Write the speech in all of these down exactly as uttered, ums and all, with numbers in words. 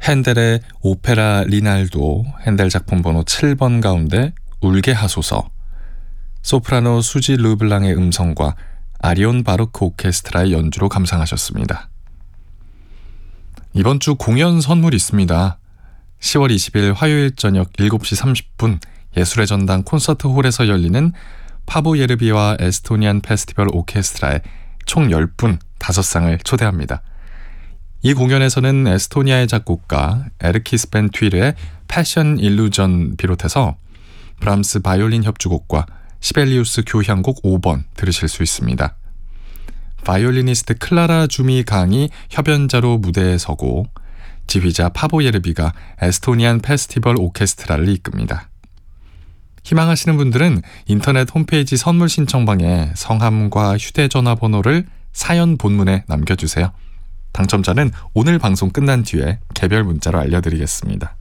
핸델의 오페라 리날도 핸델 작품 번호 칠 번 가운데 울게 하소서, 소프라노 수지 르블랑의 음성과 아리온 바로크 오케스트라의 연주로 감상하셨습니다. 이번 주 공연 선물이 있습니다. 시월 이십일 화요일 저녁 일곱 시 삼십 분 예술의 전당 콘서트홀에서 열리는 파보 예르비와 에스토니안 페스티벌 오케스트라의 총 십 분 다섯 상을 초대합니다. 이 공연에서는 에스토니아의 작곡가 에르키스 벤 튀르의 패션 일루전 비롯해서 브람스 바이올린 협주곡과 시벨리우스 교향곡 오 번 들으실 수 있습니다. 바이올리니스트 클라라 주미 강이 협연자로 무대에 서고 지휘자 파보 예르비가 에스토니안 페스티벌 오케스트라를 이끕니다. 희망하시는 분들은 인터넷 홈페이지 선물 신청방에 성함과 휴대전화 번호를 사연 본문에 남겨주세요. 당첨자는 오늘 방송 끝난 뒤에 개별 문자로 알려드리겠습니다.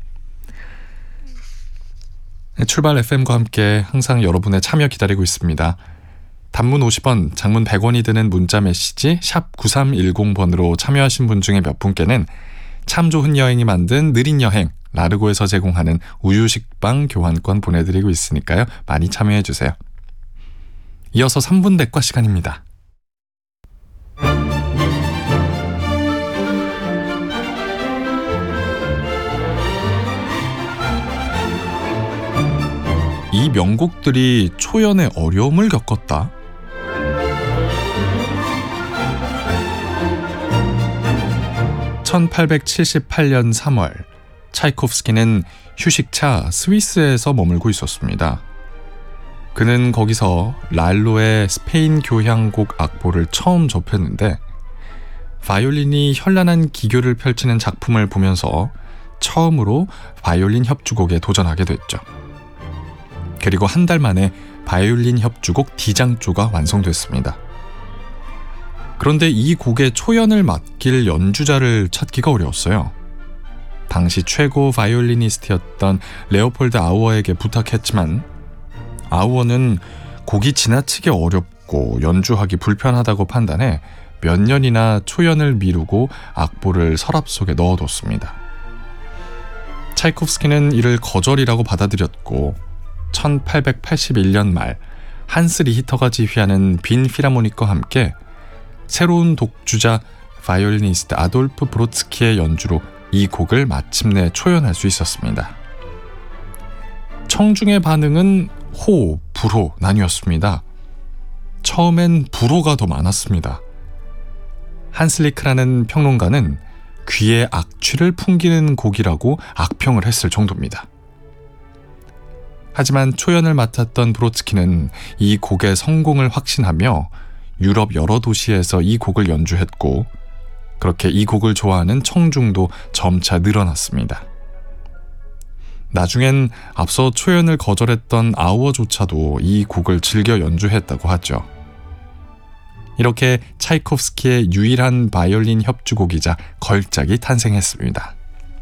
출발 에프엠과 함께 항상 여러분의 참여 기다리고 있습니다. 단문 오십 원, 장문 백 원이 드는 문자 메시지 샵 구삼일공 번으로 참여하신 분 중에 몇 분께는 참 좋은 여행이 만든 느린 여행 라르고에서 제공하는 우유식빵 교환권 보내드리고 있으니까요. 많이 참여해주세요. 이어서 삼 분 대과 시간입니다. 이 명곡들이 초연의 어려움을 겪었다. 천팔백칠십팔 년 삼월 차이코프스키는 휴식차 스위스에서 머물고 있었습니다. 그는 거기서 랄로의 스페인 교향곡 악보를 처음 접했는데 바이올린이 현란한 기교를 펼치는 작품을 보면서 처음으로 바이올린 협주곡에 도전하게 됐죠. 그리고 한 달 만에 바이올린 협주곡 D장조가 완성됐습니다. 그런데 이 곡의 초연을 맡길 연주자를 찾기가 어려웠어요. 당시 최고 바이올리니스트였던 레오폴드 아우어에게 부탁했지만 아우어는 곡이 지나치게 어렵고 연주하기 불편하다고 판단해 몇 년이나 초연을 미루고 악보를 서랍 속에 넣어뒀습니다. 차이코프스키는 이를 거절이라고 받아들였고 천팔백팔십일 년 말 한스 리히터가 지휘하는 빈 필하모닉과 함께 새로운 독주자 바이올리니스트 아돌프 브로츠키의 연주로 이 곡을 마침내 초연할 수 있었습니다. 청중의 반응은 호, 불호 나뉘었습니다. 처음엔 불호가 더 많았습니다. 한슬리크라는 평론가는 귀에 악취를 풍기는 곡이라고 악평을 했을 정도입니다. 하지만 초연을 맡았던 브로츠키는 이 곡의 성공을 확신하며 유럽 여러 도시에서 이 곡을 연주했고 그렇게 이 곡을 좋아하는 청중도 점차 늘어났습니다. 나중엔 앞서 초연을 거절했던 아우어조차도 이 곡을 즐겨 연주했다고 하죠. 이렇게 차이코프스키의 유일한 바이올린 협주곡이자 걸작이 탄생했습니다.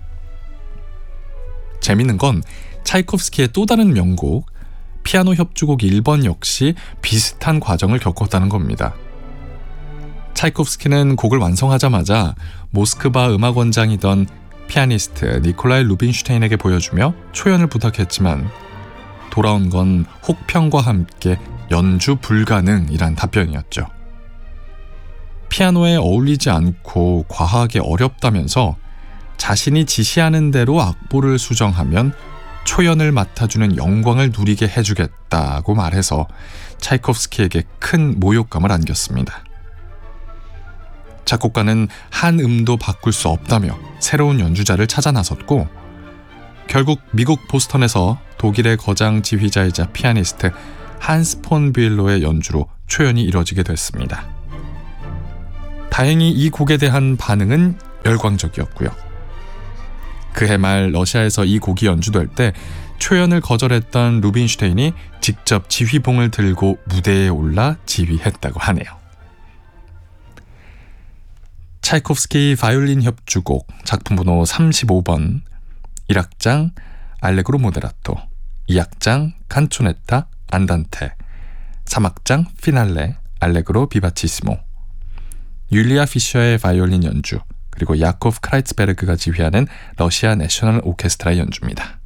재밌는 건 차이코프스키의 또 다른 명곡 피아노 협주곡 일 번 역시 비슷한 과정을 겪었다는 겁니다. 차이코프스키는 곡을 완성하자마자 모스크바 음악원장이던 피아니스트 니콜라이 루빈슈테인에게 보여주며 초연을 부탁했지만 돌아온 건 혹평과 함께 연주 불가능이란 답변이었죠. 피아노에 어울리지 않고 과하게 어렵다면서 자신이 지시하는 대로 악보를 수정하면 초연을 맡아주는 영광을 누리게 해주겠다고 말해서 차이코프스키에게 큰 모욕감을 안겼습니다. 작곡가는 한 음도 바꿀 수 없다며 새로운 연주자를 찾아 나섰고 결국 미국 보스턴에서 독일의 거장 지휘자이자 피아니스트 한스 폰 뷰엘로의 연주로 초연이 이뤄지게 됐습니다. 다행히 이 곡에 대한 반응은 열광적이었고요. 그해 말 러시아에서 이 곡이 연주될 때 초연을 거절했던 루빈슈테인이 직접 지휘봉을 들고 무대에 올라 지휘했다고 하네요. 차이코프스키 바이올린 협주곡 작품 번호 삼십오 번 일 악장 알레그로 모데라토, 이 악장 칸초네타 안단테, 삼 악장 피날레 알레그로 비바치시모, 율리아 피셔의 바이올린 연주, 그리고 야코프 크라이츠베르그가 지휘하는 러시아 내셔널 오케스트라의 연주입니다.